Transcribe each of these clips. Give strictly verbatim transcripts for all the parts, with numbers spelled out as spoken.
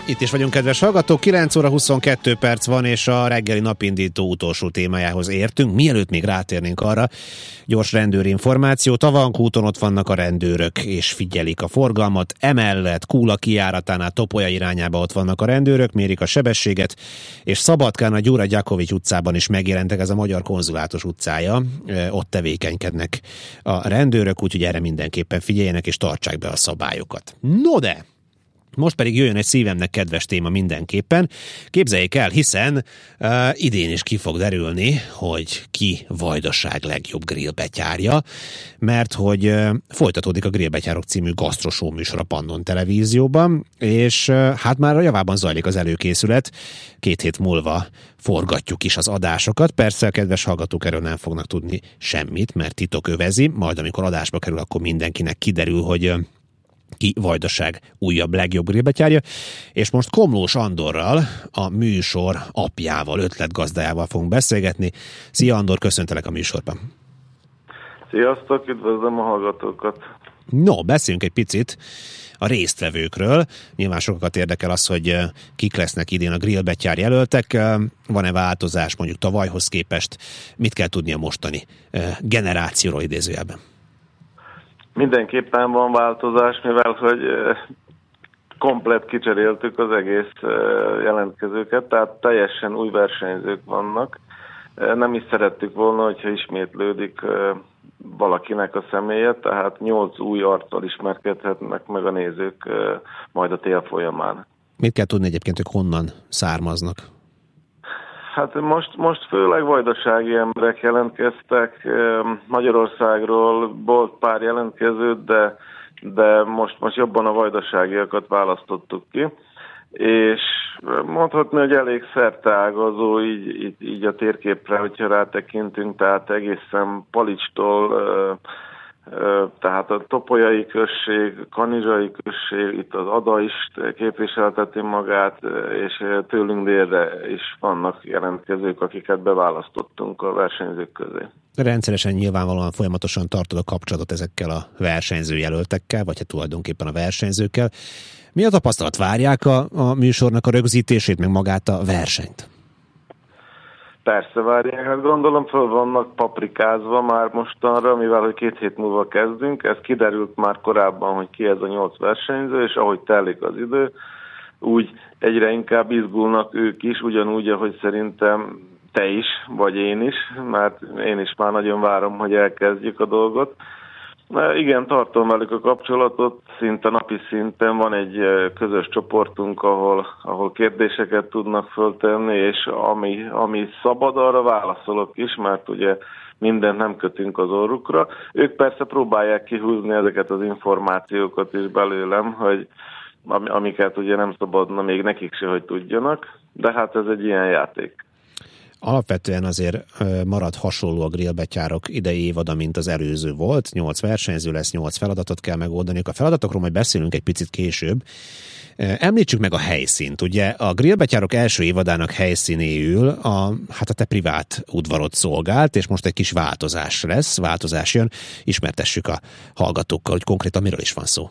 Itt is vagyunk, kedves hallgatók, kilenc óra huszonkettő perc van, és a reggeli napindító utolsó témájához értünk. Mielőtt még rátérnénk arra, gyors rendőrinformáció. Tavankúton ott vannak a rendőrök, és figyelik a forgalmat. Emellett Kúla kijáratánál Topolya irányába ott vannak a rendőrök, mérik a sebességet, és Szabadkán a Gyura Gyakovics utcában is megjelentek, ez a Magyar Konzulátus utcája. Ott tevékenykednek a rendőrök, úgyhogy erre mindenképpen figyeljenek, és tartsák be a szabályokat. No de! Most pedig jöjjön egy szívemnek kedves téma mindenképpen. Képzeljék el, hiszen uh, idén is ki fog derülni, hogy ki Vajdaság legjobb grillbetyárja, mert hogy uh, folytatódik a Grillbetyárok című gasztroshow műsor a Pannon Televízióban, és uh, hát már a javában zajlik az előkészület. Két hét múlva forgatjuk is az adásokat. Persze a kedves hallgatók erről nem fognak tudni semmit, mert titok övezi, majd amikor adásba kerül, akkor mindenkinek kiderül, hogy uh, ki Vajdaság újabb legjobb grillbetyárja, és most Komlós Andorral, a műsor apjával, ötletgazdájával fogunk beszélgetni. Szia Andor, köszöntelek a műsorban. Sziasztok, üdvözlöm a hallgatókat. No, beszéljünk egy picit a résztvevőkről. Nyilván sokakat érdekel az, hogy kik lesznek idén a grillbetyár jelöltek. Van-e változás mondjuk tavalyhoz képest? Mit kell tudni a mostani generációról idézőjelben? Mindenképpen van változás, mivel hogy komplett kicseréltük az egész jelentkezőket, tehát teljesen új versenyzők vannak. Nem is szerettük volna, hogyha ismétlődik valakinek a személye, tehát nyolc új arccal ismerkedhetnek meg a nézők majd a tél folyamán. Mit kell tudni egyébként, hogy honnan származnak? Hát most, most főleg vajdasági emberek jelentkeztek, Magyarországról volt pár jelentkezőt, de, de most, most jobban a vajdaságiakat választottuk ki, és mondhatni, hogy elég szerteágazó így, így, így a térképre, hogyha rátekintünk, tehát egészen Palicstól, tehát a Topolyai község, Kanizsai község, itt az Ada is képviselteti magát, és tőlünk délre is vannak jelentkezők, akiket beválasztottunk a versenyzők közé. Rendszeresen nyilvánvalóan folyamatosan tartod a kapcsolatot ezekkel a versenyzőjelöltekkel, vagy hát tulajdonképpen a versenyzőkkel. Mi a tapasztalat? Várják a, a műsornak a rögzítését, meg magát a versenyt? Persze várják, hát gondolom föl vannak paprikázva már mostanra, mivel hogy két hét múlva kezdünk, ez kiderült már korábban, hogy ki ez a nyolc versenyző, és ahogy telik az idő, úgy egyre inkább izgulnak ők is, ugyanúgy, ahogy szerintem te is, vagy én is, mert én is már nagyon várom, hogy elkezdjük a dolgot. Igen, tartom velük a kapcsolatot, szinte napi szinten van egy közös csoportunk, ahol, ahol kérdéseket tudnak föltenni, és ami, ami szabad, arra válaszolok is, mert ugye mindent nem kötünk az orrukra. Ők persze próbálják kihúzni ezeket az információkat is belőlem, hogy amiket ugye nem szabadna még nekik se, hogy tudjanak, de hát ez egy ilyen játék. Alapvetően azért marad hasonló a grillbetyárok idei évada, mint az előző volt. Nyolc versenyző lesz, nyolc feladatot kell megoldani. A feladatokról majd beszélünk egy picit később. Említsük meg a helyszínt. Ugye a grillbetyárok első évadának helyszínéül a, hát a te privát udvarod szolgált, és most egy kis változás lesz, változás jön. Ismertessük a hallgatókkal, hogy konkrétan miről is van szó.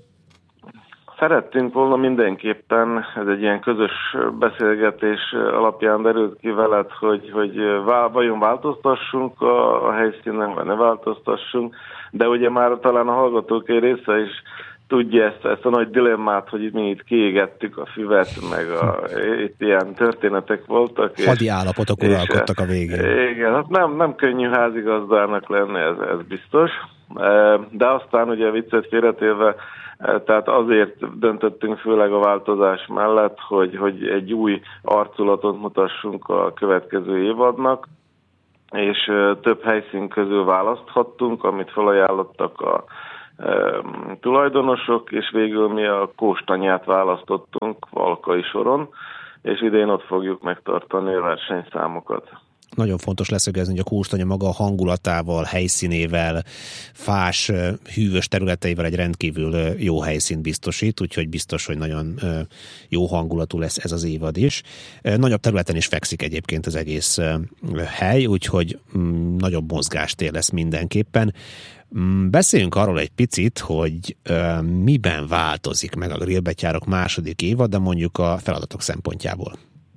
Szerettünk volna mindenképpen, ez egy ilyen közös beszélgetés alapján derült ki veled, hogy, hogy vajon változtassunk a, a helyszínen, vagy ne változtassunk, de ugye már talán a hallgatók egy része is tudja ezt, ezt a nagy dilemmát, hogy mi itt kiégettük a füvet, meg a, itt ilyen történetek voltak. Hadi állapotok uralkodtak a végén. Igen, hát nem, nem könnyű házigazdának lenni, ez, ez biztos, de aztán ugye viccet félretéve, tehát azért döntöttünk főleg a változás mellett, hogy, hogy egy új arculatot mutassunk a következő évadnak, és több helyszín közül választhattunk, amit felajánlottak a e, tulajdonosok, és végül mi a Kóstanyát választottunk Valkai soron, és idén ott fogjuk megtartani a versenyszámokat. Nagyon fontos leszögezni, hogy a kóstanya maga a hangulatával, helyszínével, fás, hűvös területeivel egy rendkívül jó helyszínt biztosít, úgyhogy biztos, hogy nagyon jó hangulatú lesz ez az évad is. Nagyobb területen is fekszik egyébként az egész hely, úgyhogy nagyobb mozgástér lesz mindenképpen. Beszéljünk arról egy picit, hogy miben változik meg a Grillbetyárok második évad, de mondjuk a feladatok szempontjából.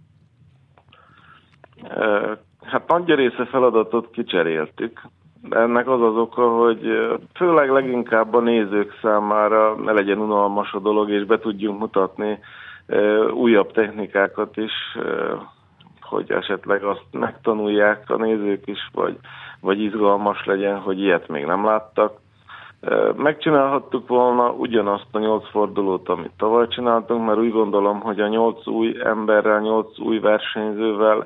Hát nagy része feladatot kicseréltük. Ennek az az oka, hogy főleg leginkább a nézők számára ne legyen unalmas a dolog, és be tudjunk mutatni újabb technikákat is, hogy esetleg azt megtanulják a nézők is, vagy, vagy izgalmas legyen, hogy ilyet még nem láttak. Megcsinálhattuk volna ugyanazt a nyolc fordulót, amit tavaly csináltunk, mert úgy gondolom, hogy a nyolc új emberrel, nyolc új versenyzővel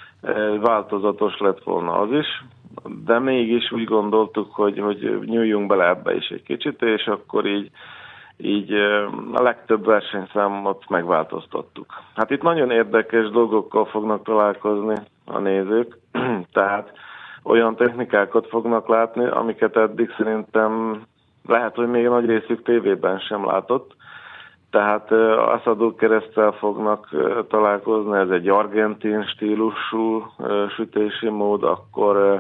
változatos lett volna az is, de mégis úgy gondoltuk, hogy, hogy nyúljunk bele ebbe is egy kicsit, és akkor így, így a legtöbb versenyszámot megváltoztattuk. Hát itt nagyon érdekes dolgokkal fognak találkozni a nézők, tehát olyan technikákat fognak látni, amiket eddig szerintem lehet, hogy még nagy részük tévében sem látott. Tehát Asado kereszttel fognak találkozni, ez egy argentin stílusú sütési mód, akkor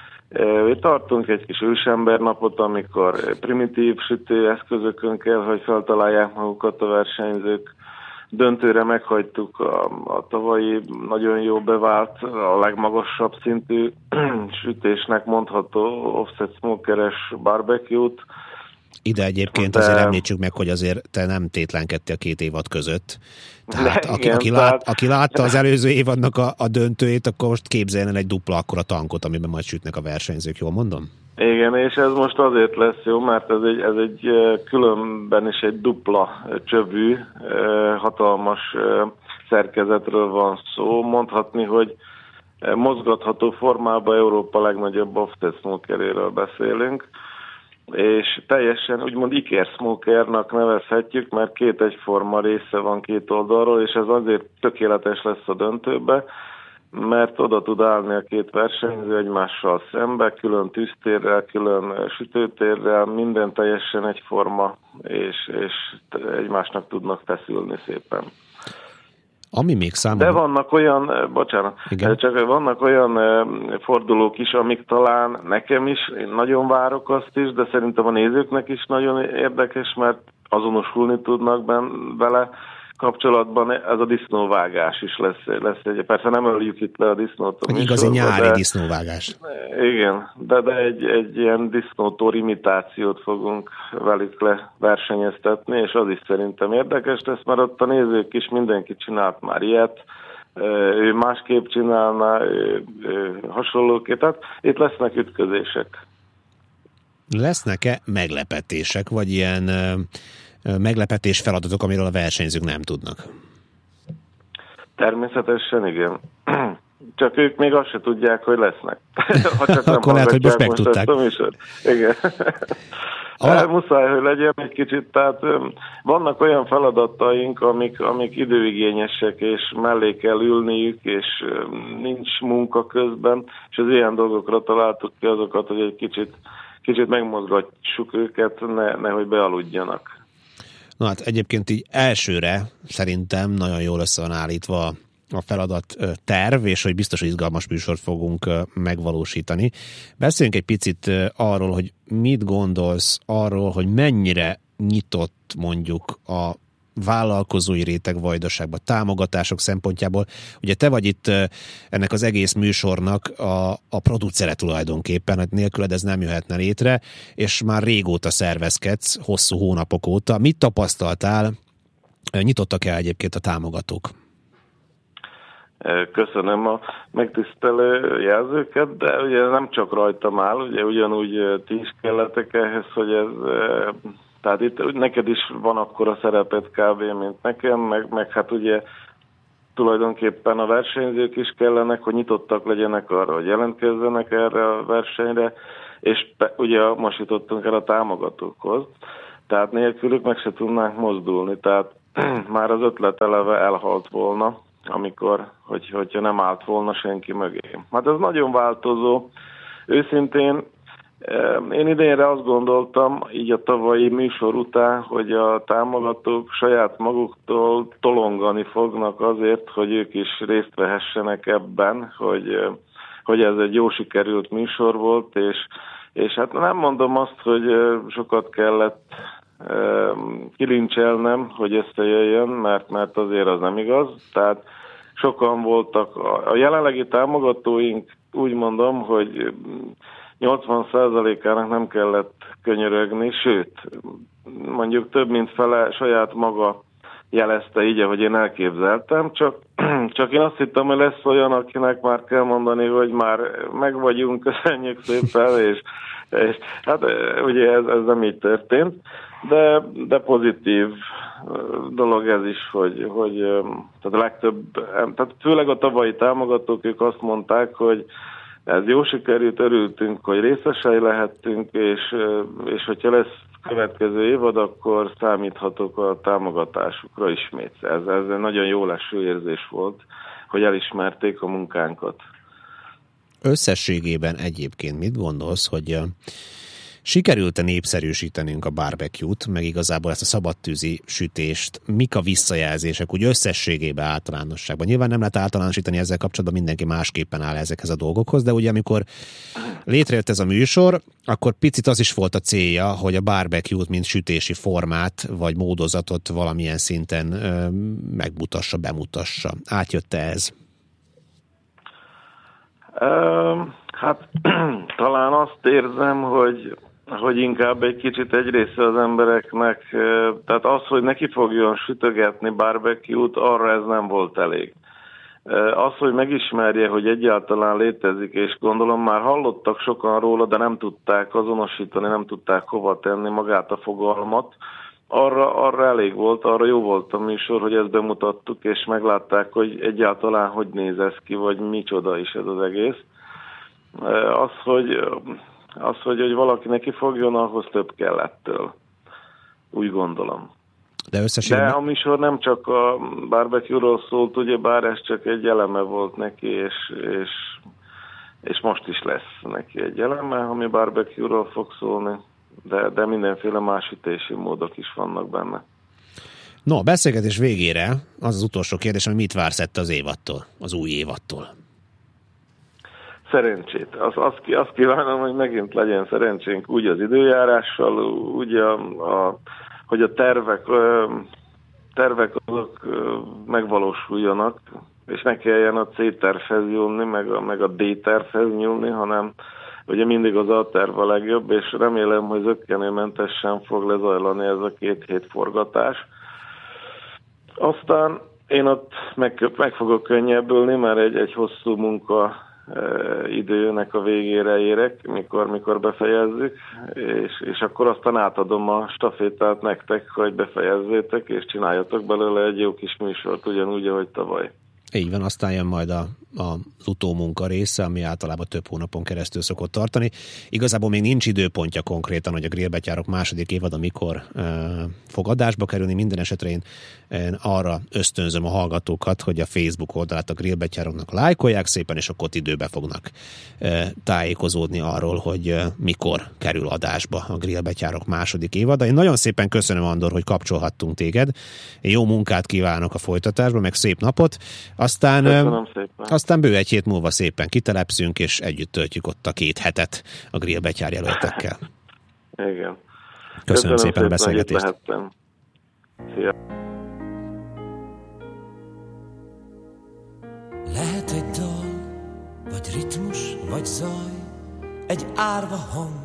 tartunk egy kis ősembernapot, amikor primitív sütőeszközökön kell, hogy feltalálják magukat a versenyzők. Döntőre meghagytuk a, a tavalyi nagyon jó bevált, a legmagasabb szintű sütésnek mondható offset smokeres barbecue-t. Ide egyébként de... azért említsük meg, hogy azért te nem tétlenkedtél a két évad között. Tehát aki, igen, aki, tehát... lát, aki látta az előző évadnak a, a döntőjét, akkor most képzeljen el egy dupla akkora tankot, amiben majd sütnek a versenyzők, jól mondom? Igen, és ez most azért lesz jó, mert ez egy, ez egy különben is egy dupla csövű, hatalmas szerkezetről van szó. Mondhatni, hogy mozgatható formában Európa legnagyobb offset smokeréről beszélünk, és teljesen úgymond Iker smokernak nevezhetjük, mert két egyforma része van két oldalról, és ez azért tökéletes lesz a döntőbe, mert oda tud állni a két versenyző egymással szembe, külön tűztérrel, külön sütőtérrel, minden teljesen egyforma, és, és egymásnak tudnak feszülni szépen. Ami még számomra... De vannak olyan, bocsánat, igen. csak vannak olyan fordulók is, amik talán nekem is, én nagyon várok azt is, de szerintem a nézőknek is nagyon érdekes, mert azonosulni tudnak ben, vele kapcsolatban. Ez a disznóvágás is lesz. lesz egy, persze nem öljük itt le a disznót. Egy igazi nyári de, disznóvágás. Igen, de, de egy, egy ilyen disznótor imitációt fogunk velük le versenyeztetni, és az is szerintem érdekes lesz, mert ott a nézők is mindenki csinált már ilyet, ő másképp csinálná, ő, ő hasonlóképp, tehát itt lesznek ütközések. Lesznek-e meglepetések, vagy ilyen meglepetés feladatok, amiről a versenyzők nem tudnak? Természetesen igen. Csak ők még azt se tudják, hogy lesznek. Ha csak nem akkor lehet, hogy most megtudták. Igen. A... Muszáj, hogy legyen egy kicsit, tehát vannak olyan feladataink, amik, amik időigényesek, és mellé kell ülniük, és nincs munka közben, és az ilyen dolgokra találtuk ki azokat, hogy egy kicsit, kicsit megmozgatjuk őket, ne, nehogy bealudjanak. Na hát egyébként így elsőre szerintem nagyon jól össze van állítva a feladat terv, és hogy biztos, hogy izgalmas műsort fogunk megvalósítani. Beszéljünk egy picit arról, hogy mit gondolsz arról, hogy mennyire nyitott mondjuk a vállalkozói réteg Vajdaságban, támogatások szempontjából. Ugye te vagy itt ennek az egész műsornak a, a producere tulajdonképpen, hát nélküled ez nem jöhetne létre, és már régóta szervezkedsz, hosszú hónapok óta. Mit tapasztaltál? Nyitottak el egyébként a támogatók? Köszönöm a megtisztelő jelzőket, de ugye nem csak rajtam áll, ugye ugyanúgy ti is kelletek ehhez, hogy ez... Tehát itt neked is van akkora szerepet kb. Mint nekem, meg, meg hát ugye tulajdonképpen a versenyzők is kellenek, hogy nyitottak legyenek arra, hogy jelentkezzenek erre a versenyre, és ugye most jutottunk el a támogatókhoz, tehát nélkülük meg se tudnánk mozdulni, tehát már az ötlet eleve elhalt volna, amikor, hogy, hogyha nem állt volna senki mögé. Hát ez nagyon változó. Őszintén én idénre azt gondoltam, így a tavalyi műsor után, hogy a támogatók saját maguktól tolongani fognak azért, hogy ők is részt vehessenek ebben, hogy, hogy ez egy jó sikerült műsor volt, és, és hát nem mondom azt, hogy sokat kellett kilincselnem, hogy összejöjjön, mert, mert azért az nem igaz. Tehát sokan voltak, a jelenlegi támogatóink úgy mondom, hogy nyolcvan százalékának nem kellett könyörögni, sőt, mondjuk több mint fele saját maga jelezte így, ahogy én elképzeltem, csak, csak én azt hittem, hogy lesz olyan, akinek már kell mondani, hogy már meg vagyunk, köszönjük szépen, és, és hát ugye ez, ez nem így történt, de, de pozitív dolog ez is, hogy, hogy tehát a legtöbb, tehát főleg a tavalyi támogatók, ők azt mondták, hogy ez jó sikerült, örültünk, hogy részesei lehettünk, és, és hogyha lesz következő évad, akkor számíthatok a támogatásukra ismét. Ez, ez egy nagyon jó leső érzés volt, hogy elismerték a munkánkat. Összességében egyébként mit gondolsz, hogy sikerült-e népszerűsítenünk a barbecue-t, meg igazából ezt a szabadtűzi sütést? Mik a visszajelzések úgy összességében, általánosságban? Nyilván nem lehet általánosítani ezzel kapcsolatban, mindenki másképpen áll ezekhez a dolgokhoz, de ugye amikor létrejött ez a műsor, akkor picit az is volt a célja, hogy a barbecue-t, mint sütési formát, vagy módozatot valamilyen szinten ö, megmutassa, bemutassa. Átjött-e ez? Um, hát talán azt érzem, hogy hogy inkább egy kicsit egy része az embereknek, tehát az, hogy neki fogjon sütögetni barbecue-t, arra ez nem volt elég. Az, hogy megismerje, hogy egyáltalán létezik, és gondolom már hallottak sokan róla, de nem tudták azonosítani, nem tudták hova tenni magát a fogalmat, arra, arra elég volt, arra jó volt a műsor, hogy ezt bemutattuk, és meglátták, hogy egyáltalán hogy néz ez ki, vagy micsoda is ez az egész. Az, hogy... Az, hogy, hogy valaki neki fogjon, ahhoz több kell ettől. Úgy gondolom. De, összességben... De a műsor nem csak a barbecue-ról szólt, ugye bár ez csak egy eleme volt neki, és, és, és most is lesz neki egy eleme, ami barbecue-ról fog szólni, de, de mindenféle más sütési módok is vannak benne. No, a beszélgetés végére az az utolsó kérdés, hogy mit vársz ettől az évattól, az új évattól? Szerencsét. Azt, azt, azt kívánom, hogy megint legyen szerencsénk úgy az időjárással, úgy a, a, hogy a tervek, tervek azok megvalósuljanak, és ne kelljen a C-tervhez nyúlni, meg a, meg a D-tervhez nyúlni, hanem ugye mindig az A-terv a legjobb, és remélem, hogy zökkenőmentesen fog lezajlani ez a két hét forgatás. Aztán én ott meg, meg fogok könnyebbülni, mert egy, egy hosszú munka időnek a végére érek, mikor, mikor befejezzük, és, és akkor aztán átadom a stafétát nektek, hogy befejezzétek, és csináljatok belőle egy jó kis műsort, ugyanúgy, ahogy tavaly. Így van, aztán jön majd a, a, az utómunka része, ami általában több hónapon keresztül szokott tartani. Igazából még nincs időpontja konkrétan, hogy a Grillbetyárok második évada mikor e, fog adásba kerülni. Minden esetre én e, arra ösztönzöm a hallgatókat, hogy a Facebook oldalát a Grillbetyároknak lájkolják szépen, és akkor időbe fognak e, tájékozódni arról, hogy e, mikor kerül adásba a Grillbetyárok második évada. Én nagyon szépen köszönöm, Andor, hogy kapcsolhattunk téged. Én jó munkát kívánok a folytatásban, meg szép napot. Aztán, aztán bő egy hét múlva szépen kitelepszünk, és együtt töltjük ott a két hetet a Grillbetyár jelöltekkel. Igen. Köszönöm, Köszönöm szépen a beszélgetést. Szia. Lehet egy dal, vagy ritmus, vagy zaj, egy árva hang,